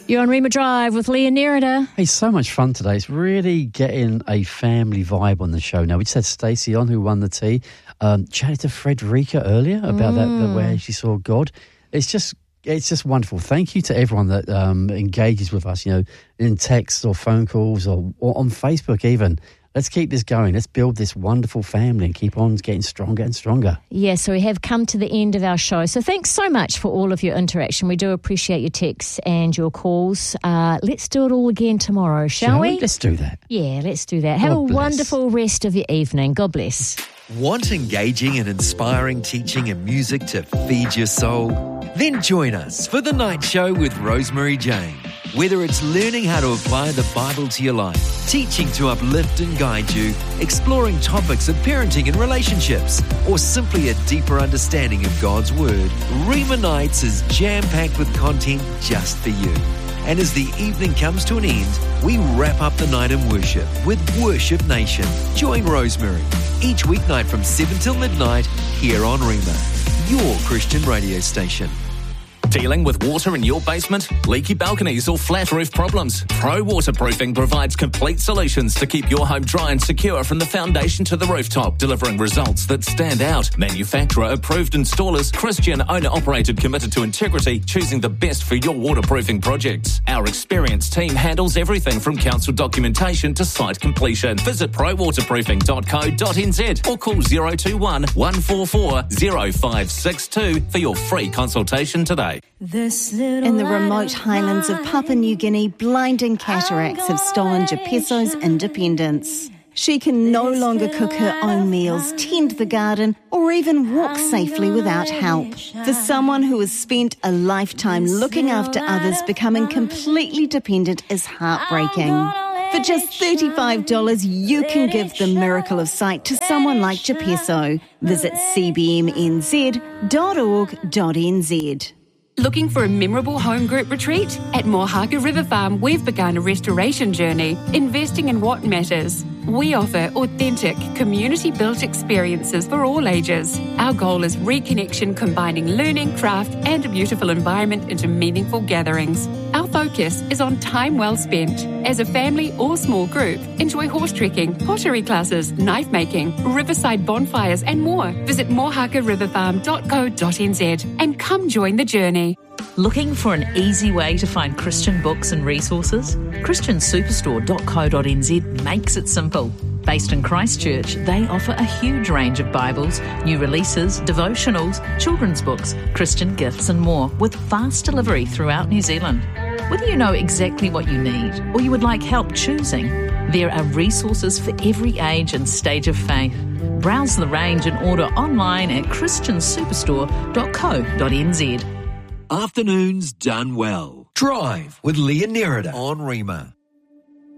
You're on Rima Drive with Leah Nerida. Hey, so much fun today. It's really getting a family vibe on the show now. We just had Stacey on, who won the tea. Chatted to Frederica earlier about that where she saw God. It's just wonderful. Thank you to everyone that engages with us, in text or phone calls or on Facebook even. Let's keep this going. Let's build this wonderful family and keep on getting stronger and stronger. Yeah, so we have come to the end of our show. So thanks so much for all of your interaction. We do appreciate your texts and your calls. Let's do it all again tomorrow, shall we? Let's do that. Yeah, let's do that. Have a wonderful rest of your evening. God bless. Want engaging and inspiring teaching and music to feed your soul? Then join us for The Night Show with Rosemary Jane. Whether it's learning how to apply the Bible to your life, teaching to uplift and guide you, exploring topics of parenting and relationships, or simply a deeper understanding of God's Word, Rima Nights is jam-packed with content just for you. And as the evening comes to an end, we wrap up the night in worship with Worship Nation. Join Rosemary each weeknight from 7 till midnight here on Rima, your Christian radio station. Dealing with water in your basement, leaky balconies or flat roof problems? Pro Waterproofing provides complete solutions to keep your home dry and secure from the foundation to the rooftop, delivering results that stand out. Manufacturer-approved installers, Christian owner-operated, committed to integrity, choosing the best for your waterproofing projects. Our experienced team handles everything from council documentation to site completion. Visit prowaterproofing.co.nz or call 021 144 0562 for your free consultation today. In the remote highlands of Papua New Guinea, blinding cataracts have stolen Jepesso's independence. She can no longer cook her own meals, tend the garden, or even walk safely without help. For someone who has spent a lifetime looking after others, becoming completely dependent is heartbreaking. For just $35, you can give the miracle of sight to someone like Jepesso. Visit cbmnz.org.nz. Looking for a memorable home group retreat? At Mohaka River Farm, we've begun a restoration journey, investing in what matters. We offer authentic, community-built experiences for all ages. Our goal is reconnection, combining learning, craft, and a beautiful environment into meaningful gatherings. Our focus is on time well spent. As a family or small group, enjoy horse trekking, pottery classes, knife making, riverside bonfires, and more. Visit mohakariverfarm.co.nz and come join the journey. Looking for an easy way to find Christian books and resources? ChristianSuperstore.co.nz makes it simple. Based in Christchurch, they offer a huge range of Bibles, new releases, devotionals, children's books, Christian gifts and more, with fast delivery throughout New Zealand. Whether you know exactly what you need or you would like help choosing, there are resources for every age and stage of faith. Browse the range and order online at ChristianSuperstore.co.nz. Afternoons done well. Drive with Leah Nerida on Rima.